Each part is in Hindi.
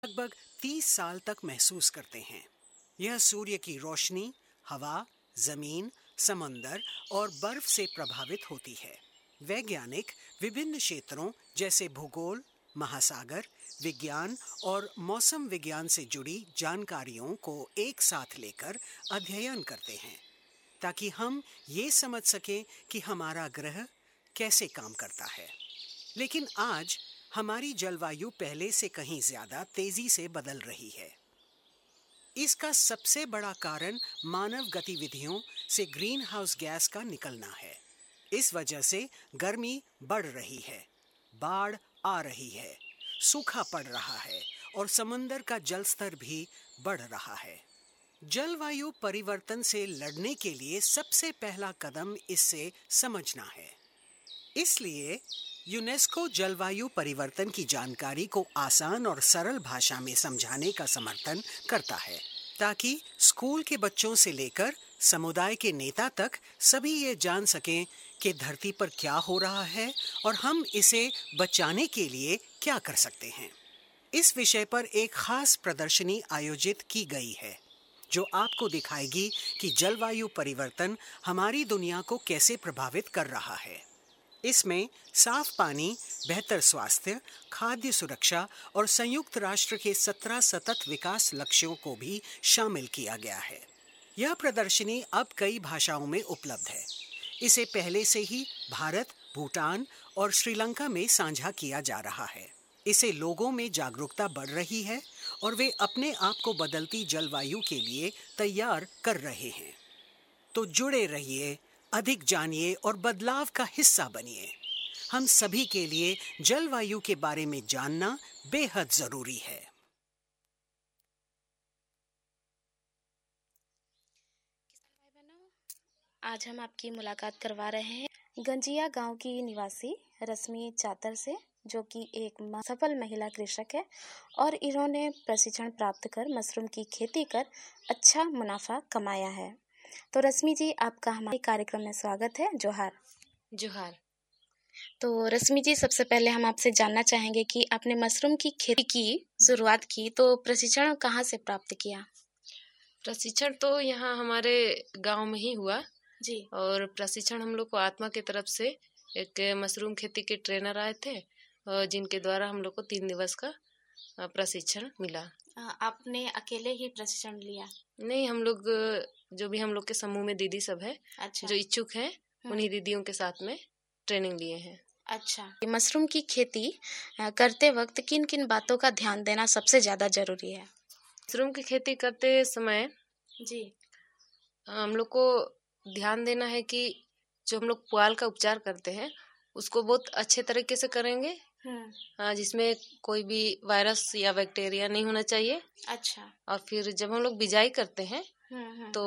लगभग 30 साल तक महसूस करते हैं। यह सूर्य की रोशनी, हवा, जमीन, समंदर और बर्फ से प्रभावित होती है। वैज्ञानिक विभिन्न क्षेत्रों जैसे भूगोल, महासागर विज्ञान और मौसम विज्ञान से जुड़ी जानकारियों को एक साथ लेकर अध्ययन करते हैं, ताकि हम ये समझ सकें कि हमारा ग्रह कैसे काम करता है। लेकिन आज हमारी जलवायु पहले से कहीं ज्यादा तेजी से बदल रही है। इसका सबसे बड़ा कारण मानव गतिविधियों से ग्रीन हाउस गैस का निकलना है। इस वजह से गर्मी बढ़ रही है, बाढ़ आ रही है, सूखा पड़ रहा है और समंदर का जल स्तर भी बढ़ रहा है। जलवायु परिवर्तन से लड़ने के लिए सबसे पहला कदम इससे समझना है। इसलिए यूनेस्को जलवायु परिवर्तन की जानकारी को आसान और सरल भाषा में समझाने का समर्थन करता है, ताकि स्कूल के बच्चों से लेकर समुदाय के नेता तक सभी ये जान सकें कि धरती पर क्या हो रहा है और हम इसे बचाने के लिए क्या कर सकते हैं। इस विषय पर एक खास प्रदर्शनी आयोजित की गई है, जो आपको दिखाएगी कि जलवायु परिवर्तन हमारी दुनिया को कैसे प्रभावित कर रहा है। इसमें साफ पानी, बेहतर स्वास्थ्य, खाद्य सुरक्षा और संयुक्त राष्ट्र के 17 सतत विकास लक्ष्यों को भी शामिल किया गया है। यह प्रदर्शनी अब कई भाषाओं में उपलब्ध है। इसे पहले से ही भारत, भूटान और श्रीलंका में साझा किया जा रहा है। इससे लोगों में जागरूकता बढ़ रही है और वे अपने आप को बदलती जलवायु के लिए तैयार कर रहे हैं। तो जुड़े रहिए, अधिक जानिए और बदलाव का हिस्सा बनिए। हम सभी के लिए जलवायु के बारे में जानना बेहद जरूरी है। आज हम आपकी मुलाकात करवा रहे हैं गंजिया गांव की निवासी रश्मि चातर से, जो कि एक सफल महिला कृषक है और इन्होंने प्रशिक्षण प्राप्त कर मशरूम की खेती कर अच्छा मुनाफा कमाया है। तो रश्मि जी, आपका हमारे कार्यक्रम में स्वागत है। जोहार। जोहार। तो रश्मि जी, सबसे पहले हम आपसे जानना चाहेंगे कि आपने मशरूम की खेती की शुरुआत की तो प्रशिक्षण कहाँ से प्राप्त किया? प्रशिक्षण तो यहाँ हमारे गांव में ही हुआ जी। और प्रशिक्षण हम लोग को आत्मा की तरफ से एक मशरूम खेती के ट्रेनर आए थे, जिनके द्वारा हम लोग को 3 दिवस का प्रशिक्षण मिला। आपने अकेले ही प्रशिक्षण लिया? नहीं, हम लोग जो भी हम लोग के समूह में दीदी सब है, अच्छा। जो इच्छुक हैं, उन्हीं दीदियों के साथ में ट्रेनिंग लिए हैं। अच्छा। मशरूम की खेती करते वक्त किन किन बातों का ध्यान देना सबसे ज्यादा जरूरी है? मशरूम की खेती करते समय जी, हम लोग को ध्यान देना है कि जो हम लोग पुआल का उपचार करते हैं उसको बहुत अच्छे तरीके से करेंगे, जिसमें कोई भी वायरस या बैक्टीरिया नहीं होना चाहिए। अच्छा। और फिर जब हम लोग बिजाई करते हैं तो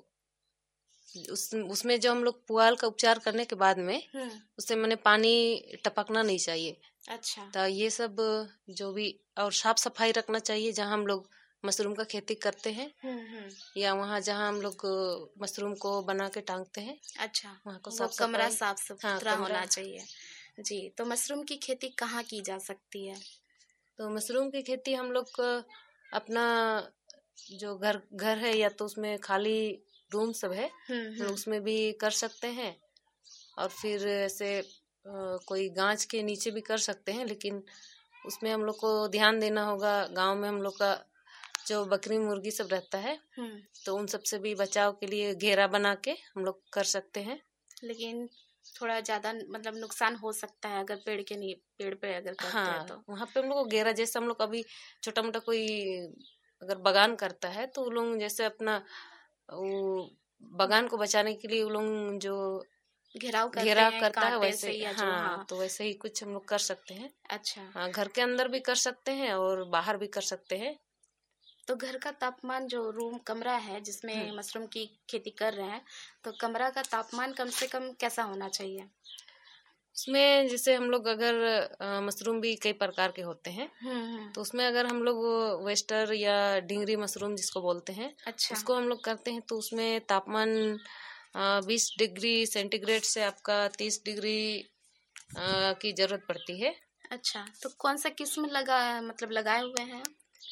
उसमें जो हम लोग पुआल का उपचार करने के बाद में उससे मैंने पानी टपकना नहीं चाहिए। अच्छा। तो ये सब जो भी, और साफ सफाई रखना चाहिए जहाँ हम लोग मशरूम का खेती करते हैं या वहाँ जहाँ हम लोग मशरूम को बना के टांगते हैं। अच्छा, वहाँ को वो साफ कमरा सफाई, साफ सुथरा कमरा होना चाहिए। जी, तो मशरूम की खेती कहाँ की जा सकती है? तो मशरूम की खेती हम लोग अपना जो घर है या तो उसमें खाली रूम सब है तो उसमें भी कर सकते हैं, और फिर ऐसे कोई गांच के नीचे भी कर सकते हैं। लेकिन उसमें हम लोग को ध्यान देना होगा, गांव में हम लोग का जो बकरी मुर्गी सब रहता है तो उन सब से भी बचाव के लिए घेरा बना के हम लोग कर सकते हैं। लेकिन थोड़ा ज्यादा मतलब नुकसान हो सकता है अगर पेड़ पे अगर करते हैं तो। वहाँ पे हम लोग को घेरा, जैसे हम लोग अभी छोटा मोटा कोई अगर बगान करता है तो वो लोग जैसे अपना वो बगान को बचाने के लिए वो लोग जो घेराव करता है वैसे, हाँ, तो वैसे ही कुछ हम लोग कर सकते हैं। अच्छा। हाँ, घर के अंदर भी कर सकते हैं और बाहर भी कर सकते हैं। तो घर का तापमान, जो कमरा है जिसमें मशरूम की खेती कर रहे हैं, तो कमरा का तापमान कम से कम कैसा होना चाहिए? उसमें जैसे हम लोग अगर मशरूम भी कई प्रकार के होते हैं तो उसमें अगर हम लोग वेस्टर या डिंगरी मशरूम जिसको बोलते हैं, अच्छा। उसको हम लोग करते हैं तो उसमें तापमान 20 डिग्री सेंटीग्रेड से आपका 30 डिग्री की जरूरत पड़ती है। अच्छा, तो कौन सा किस्म लगाए हुए हैं?